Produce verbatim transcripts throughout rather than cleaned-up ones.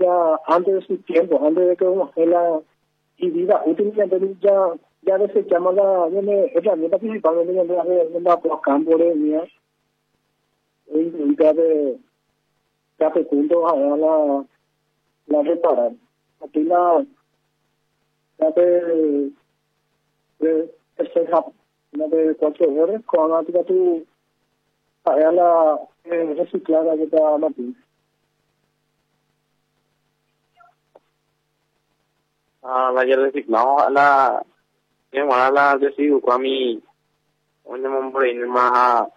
ya antes de su tiempo, antes de que uno haga la y vida útil, entonces ya, ya desechamos la herramienta principalmente de la campo de mía, y ya de ya fecundo a la, la reparar. Aquí la, ya de, de, de, de cuatro horas, cuando tú, tú, a la eh, reciclada que está Martín. Ah, la ya reciclado a la, que bueno, la residuo con mi, un hombre en más,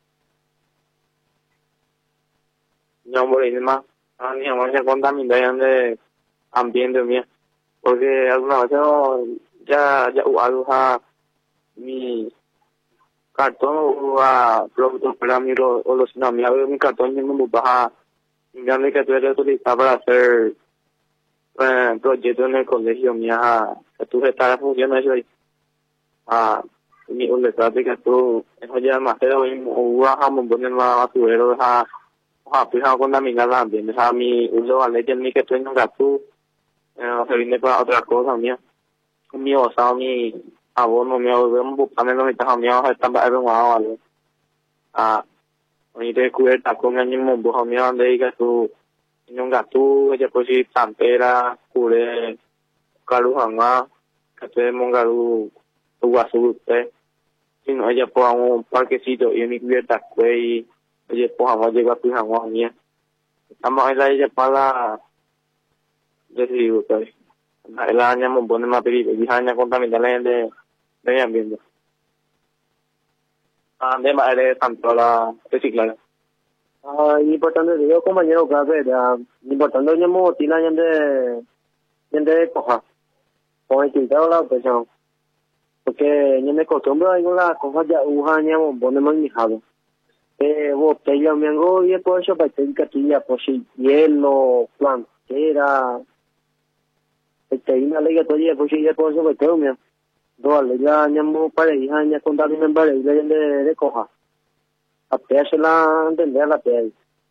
un hombre en más, a mí me voy a contaminar de ambiente mío, porque alguna vez ya, ya algo a mi cartón o a productos para mí o los no, mi cartón yo me baja, ya me que tuve que utilizar para hacer eh, proyectos en el colegio mía, que tú estás funcionando eso ahí. Ah, mi universidad tu eso ya más pero uah mo ponen la basurero ha ha fija contaminar la ambiente ha mi uso a leche mi que estoy en gasto eh se viene para otra cosa mía mi o sea mi abono mi abono buscando no está mío está para algo algo ah ni te cubierta con el mismo bujo mío donde diga tu en gasto ya pues si tampera cure calujanga que te mongaru tu basura si no ella ponga un parquecito y mi cubierta y ella ponga llegar a tu jamón mía estamos en la ella para decidir ustedes el año me pone más peligro y año contaminar la gente de ambiente ande más de tanto la reciclar ah importante digo compañero que ver importante yo mo tina gente gente coja con el tintado la persona porque yo me acostumbro a ir a la cosa ya un año ponemos en mi jabo eh botella me hago y por eso para tener catilla por si hielo plantera este una ley que todavía por si ya por eso que tengo me dole ya ñamo para ir año contar mi nombre y de de coja a peso la entender la pe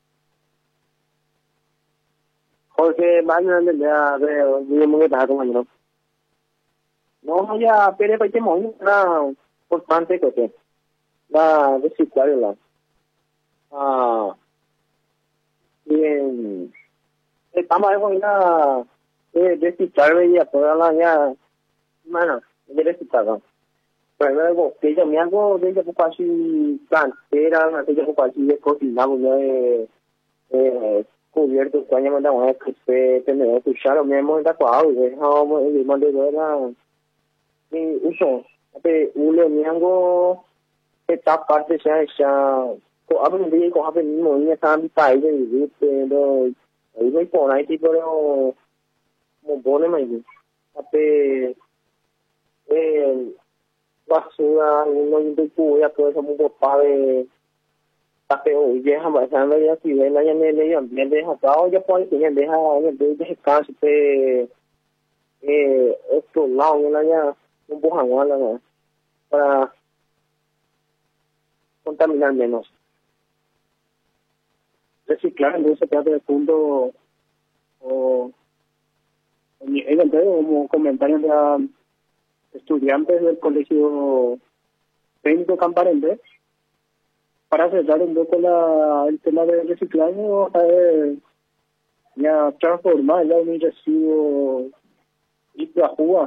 Jorge mañana de a ver yo me está como no ya pero para que mo na importante que te la reciclar la ah bien estamos ahí con la eh reciclar ya toda la ya mano de reciclar pero luego que yo me hago de yo casi plantera una que yo casi de cocinamos de eh cubierto cuando me da una que se tener que usar me hemos da cuau de no me mandé de la y uso de uno me hago esta parte ya ya ko abin da yake abin mu ne ta bi ta yi ne pero ahí voy por ahí tipo mo pone mai ape eh basura no induku ya todo eso muy padre ape hoy ya vamos a ver ya si ven allá en el ambiente acá ya puede que ya deja ya de descanso pe eh esto lado ya un poco agua para contaminar menos. Reciclar entonces se trata de punto o como comentarios de la estudiantes del colegio técnico Camparende para cerrar un poco la, el tema del reciclaje eh, ya transformar ya un residuo y plajúa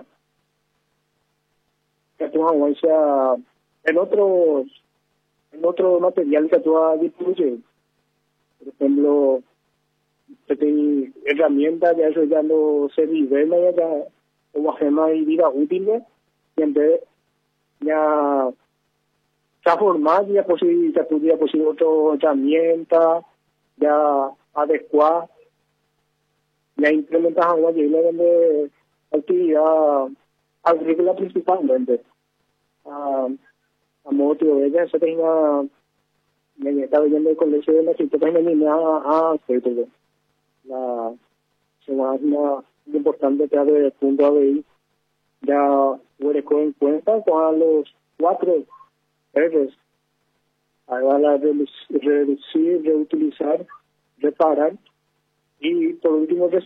que tú sea en otros en otro material que tú distribuyes. Por ejemplo, hay herramientas, ya eso ya no se nivela, ya como hacemos y vida útiles, y en vez ya transformar, ya posible, ya tuviera posible otra herramienta, ya adecuar, ya implementar algo allí, donde actividad agrícola principalmente. Uh, a motivo de ella, se tenga me estaba yendo al colegio de la gente que me ha hacer todo la se más importante que de punto a ver ya puede en cuenta con los cuatro R's ahí va la reducir, reutilizar, reparar y por último